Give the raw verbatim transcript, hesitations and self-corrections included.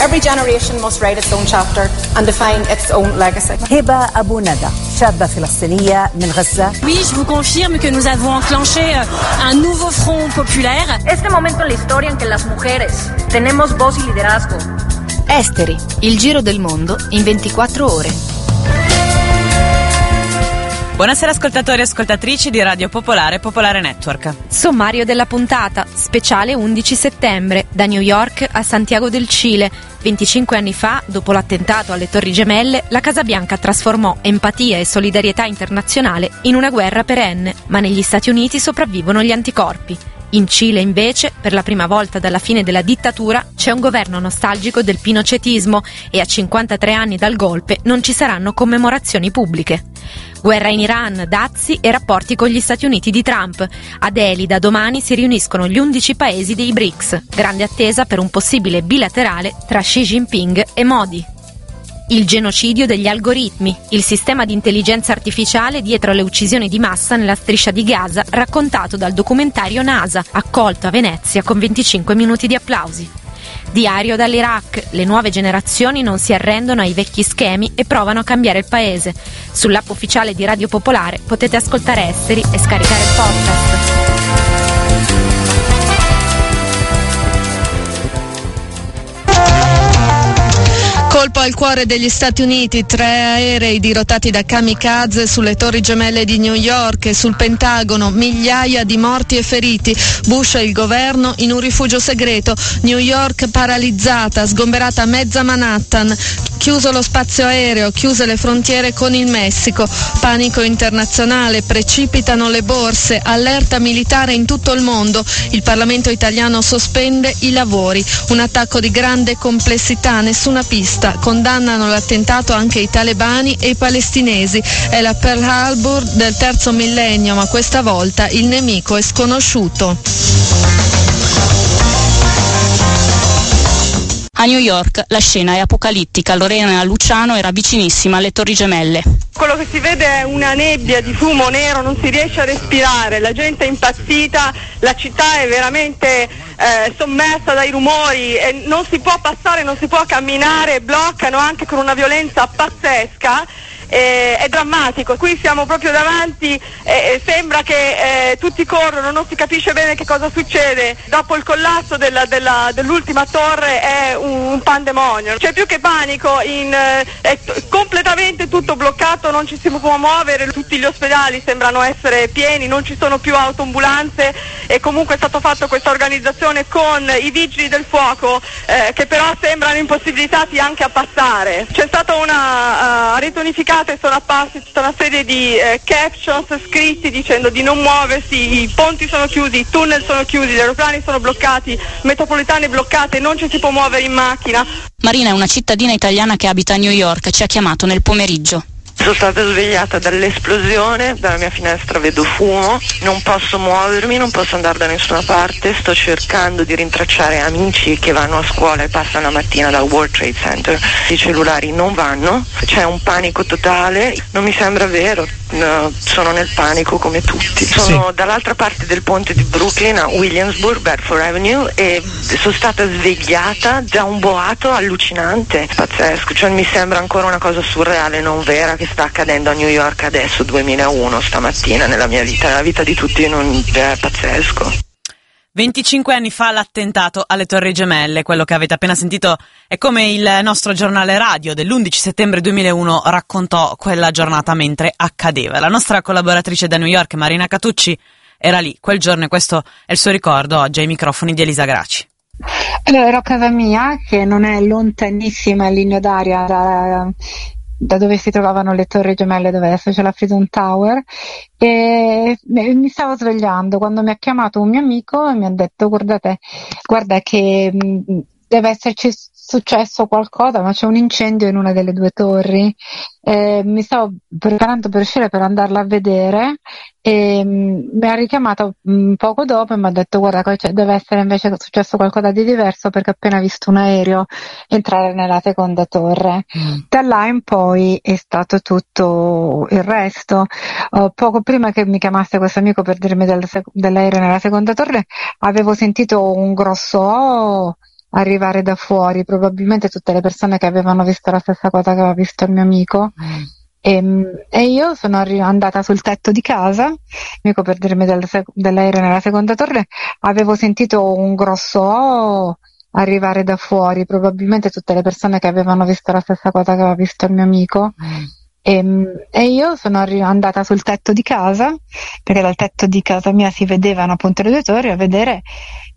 Every generation must write its own chapter and define its own legacy. هبة أبو ندى شابة فلسطينية من غزة. Oui, je vous confirme que nous avons enclenché un nouveau front populaire. Este momento en la historia en que las mujeres tenemos voz y liderazgo. Esteri, il giro del mondo in ventiquattro ore. Buonasera ascoltatori e ascoltatrici di Radio Popolare Popolare Network. Sommario della puntata, speciale undici settembre, da New York a Santiago del Cile. venticinque anni fa, dopo l'attentato alle Torri Gemelle, la Casa Bianca trasformò empatia e solidarietà internazionale in una guerra perenne, ma negli Stati Uniti sopravvivono gli anticorpi. In Cile, invece, per la prima volta dalla fine della dittatura, c'è un governo nostalgico del pinochetismo e a cinquantatré anni dal golpe non ci saranno commemorazioni pubbliche. Guerra in Iran, dazi e rapporti con gli Stati Uniti di Trump. A Delhi da domani si riuniscono gli undici paesi dei B R I C S. Grande attesa per un possibile bilaterale tra Xi Jinping e Modi. Il genocidio degli algoritmi, il sistema di intelligenza artificiale dietro le uccisioni di massa nella striscia di Gaza, raccontato dal documentario NASA, accolto a Venezia con venticinque minuti di applausi. Diario dall'Iraq, le nuove generazioni non si arrendono ai vecchi schemi e provano a cambiare il paese. Sull'app ufficiale di Radio Popolare potete ascoltare Esteri e scaricare il podcast. Colpo al cuore degli Stati Uniti, tre aerei dirottati da kamikaze sulle Torri Gemelle di New York e sul Pentagono, migliaia di morti e feriti. Bush e il governo in un rifugio segreto, New York paralizzata, sgomberata mezza Manhattan, chiuso lo spazio aereo, chiuse le frontiere con il Messico, panico internazionale, precipitano le borse, allerta militare in tutto il mondo, il Parlamento italiano sospende i lavori, un attacco di grande complessità, nessuna pista. Condannano l'attentato anche i talebani e i palestinesi. È la Pearl Harbor del terzo millennio, ma questa volta il nemico è sconosciuto. A New York la scena è apocalittica, Lorena Luciano era vicinissima alle Torri Gemelle. Quello che si vede è una nebbia di fumo nero, non si riesce a respirare, la gente è impazzita, la città è veramente eh, sommersa dai rumori e non si può passare, non si può camminare, bloccano anche con una violenza pazzesca. Eh, è drammatico, qui siamo proprio davanti e eh, sembra che eh, tutti corrono, non si capisce bene che cosa succede. Dopo il collasso della, della, dell'ultima torre è un, un pandemonio, c'è più che panico, in, eh, è t- completamente tutto bloccato, non ci si può muovere, tutti gli ospedali sembrano essere pieni, non ci sono più autoambulanze e comunque è stato fatto questa organizzazione con i vigili del fuoco eh, che però sembrano impossibilitati anche a passare. C'è stata una uh, rete unificata e sono apparsi tutta una serie di eh, captions scritti dicendo di non muoversi, i ponti sono chiusi, i tunnel sono chiusi, gli aeroplani sono bloccati, metropolitane bloccate, non ci si può muovere in macchina. Marina è una cittadina italiana che abita a New York, ci ha chiamato nel pomeriggio. Sono stata svegliata dall'esplosione, dalla mia finestra vedo fumo, non posso muovermi, non posso andare da nessuna parte, sto cercando di rintracciare amici che vanno a scuola e passano la mattina dal World Trade Center, i cellulari non vanno, c'è un panico totale, non mi sembra vero, no, sono nel panico come tutti. Sono sì. dall'altra parte del ponte di Brooklyn a Williamsburg, Bedford Avenue e sono stata svegliata da un boato allucinante, pazzesco, cioè mi sembra ancora una cosa surreale, non vera, che sta accadendo a New York adesso, duemilauno, stamattina, nella mia vita, nella vita di tutti, non, è pazzesco. venticinque anni fa l'attentato alle Torri Gemelle, quello che avete appena sentito è come il nostro giornale radio dell'undici settembre duemilauno raccontò quella giornata mentre accadeva. La nostra collaboratrice da New York, Marina Catucci, era lì quel giorno e questo è il suo ricordo oggi ai microfoni di Elisa Graci. Allora, ero a casa mia, che non è lontanissima in linea d'aria da... da dove si trovavano le Torri Gemelle, dove adesso c'è la Freedom Tower, e mi stavo svegliando quando mi ha chiamato un mio amico e mi ha detto guardate, guarda che deve esserci successo qualcosa, ma c'è un incendio in una delle due torri. Eh, mi stavo preparando per uscire per andarla a vedere e mh, mi ha richiamato mh, poco dopo e mi ha detto guarda, cioè, deve essere invece successo qualcosa di diverso perché ho appena visto un aereo entrare nella seconda torre. Mm. Da là in poi è stato tutto il resto. Uh, poco prima che mi chiamasse questo amico per dirmi del, dell'aereo nella seconda torre avevo sentito un grosso oh, arrivare da fuori, probabilmente tutte le persone che avevano visto la stessa cosa che aveva visto il mio amico. Mm. E, e io sono arri- andata sul tetto di casa, amico, per dirmi del sec- dell'aereo nella seconda torre, avevo sentito un grosso oh arrivare da fuori, probabilmente tutte le persone che avevano visto la stessa cosa che aveva visto il mio amico. Mm. E, e io sono arri- andata sul tetto di casa, perché dal tetto di casa mia si vedevano appunto le due torri, a vedere,